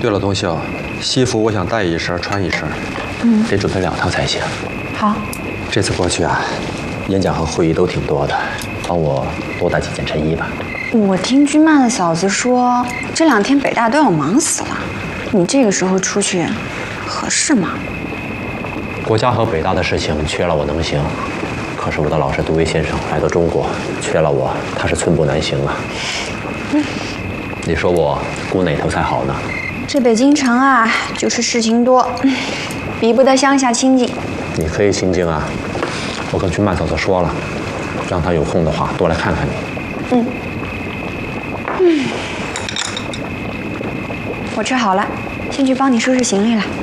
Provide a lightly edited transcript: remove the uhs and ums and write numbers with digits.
对了，童秀，西服我想带一身穿一身，得准备2趟才行。 好。 这次过去啊，演讲和会议都挺多的，帮我多带几件衬衣吧。 我听君妈的嫂子说，这2天北大都要忙死了，你这个时候出去，合适吗？ 国家和北大的事情缺了我能行，可是我的老师杜威先生来到中国，缺了我，他是寸步难行啊。你说我顾哪头才好呢？ 这北京城啊，就是事情多，比不得乡下清静。 你可以清静啊，我跟君曼嫂子说了，让她有空的话多来看看你。 我吃好了，先去帮你收拾行李了。